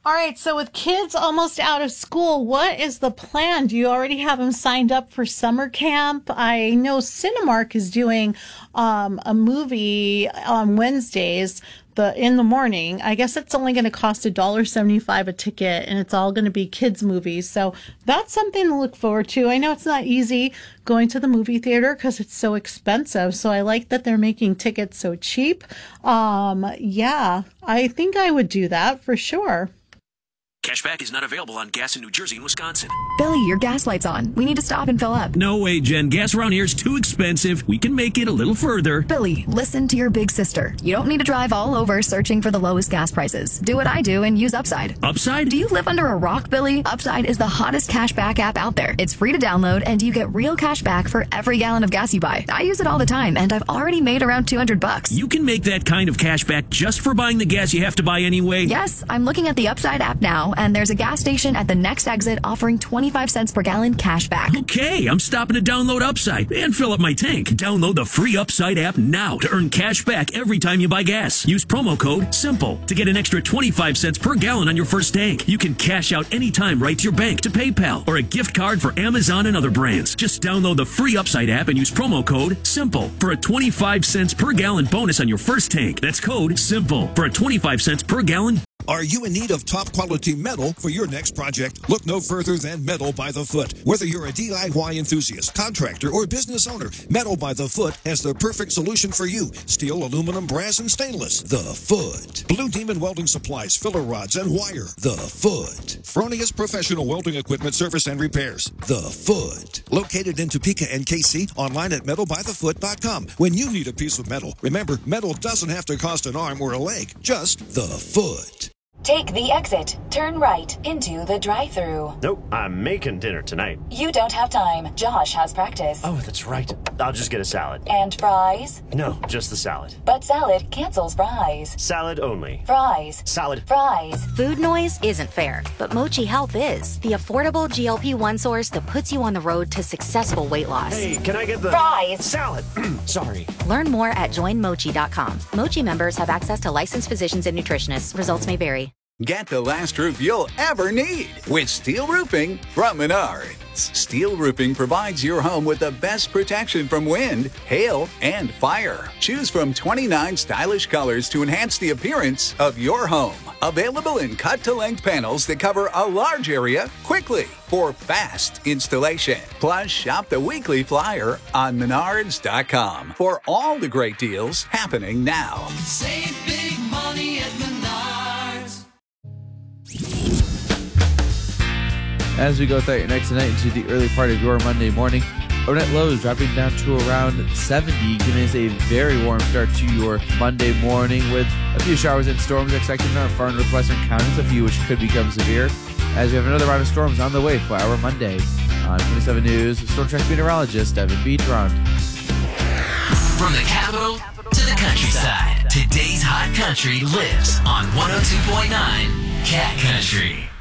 All right, so with kids almost out of school, what is the plan? Do you already have them signed up for summer camp? I know Cinemark is doing a movie on Wednesdays in the morning. I guess it's only going to cost $1.75 a ticket, and it's all going to be kids' movies. So that's something to look forward to. I know it's not easy going to the movie theater because it's so expensive. So I like that they're making tickets so cheap. Yeah, I think I would do that for sure. Cashback is not available on gas in New Jersey and Wisconsin. Billy, your gas light's on. We need to stop and fill up. No way, Jen. Gas around here is too expensive. We can make it a little further. Billy, listen to your big sister. You don't need to drive all over searching for the lowest gas prices. Do what I do and use Upside. Upside? Do you live under a rock, Billy? Upside is the hottest cashback app out there. It's free to download, and you get real cash back for every gallon of gas you buy. I use it all the time, and I've already made around $200. You can make that kind of cash back just for buying the gas you have to buy anyway? Yes, I'm looking at the Upside app now, and there's a gas station at the next exit offering 25 cents per gallon cash back. Okay, I'm stopping to download Upside and fill up my tank. Download the free Upside app now to earn cash back every time you buy gas. Use promo code SIMPLE to get an extra 25 cents per gallon on your first tank. You can cash out anytime right to your bank, to PayPal, or a gift card for Amazon and other brands. Just download the free Upside app and use promo code SIMPLE for a 25 cents per gallon bonus on your first tank. That's code SIMPLE for a 25 cents per gallon. Are you in need of top-quality metal for your next project? Look no further than Metal by the Foot. Whether you're a DIY enthusiast, contractor, or business owner, Metal by the Foot has the perfect solution for you. Steel, aluminum, brass, and stainless. The Foot. Blue Demon Welding Supplies, filler rods, and wire. The Foot. Fronius Professional Welding Equipment Service and Repairs. The Foot. Located in Topeka and KC, online at metalbythefoot.com. When you need a piece of metal, remember, metal doesn't have to cost an arm or a leg. Just the Foot. Take the exit. Turn right into the drive-thru. Nope, I'm making dinner tonight. You don't have time. Josh has practice. Oh, that's right. I'll just get a salad. And fries? No, just the salad. But salad cancels fries. Salad only. Fries. Salad. Fries. Food noise isn't fair, but Mochi Health is. The affordable GLP-1 source that puts you on the road to successful weight loss. Hey, can I get the... Fries. Salad. Sorry. Learn more at joinmochi.com. Mochi members have access to licensed physicians and nutritionists. Results may vary. Get the last roof you'll ever need with steel roofing from Menards. Steel roofing provides your home with the best protection from wind, hail, and fire. Choose from 29 stylish colors to enhance the appearance of your home. Available in cut-to-length panels that cover a large area quickly for fast installation. Plus, shop the weekly flyer on Menards.com for all the great deals happening now. Save big money at Menards. As we go throughout your night tonight into the early part of your Monday morning, overnight lows dropping down to around 70, giving us a very warm start to your Monday morning with a few showers and storms expected in our far northwestern counties, a few which could become severe, as we have another round of storms on the way for our Monday. On 27 News, Storm Track meteorologist Evan Beatrond. From the capital to the countryside, today's hot country lives on 102.9 Cat Country.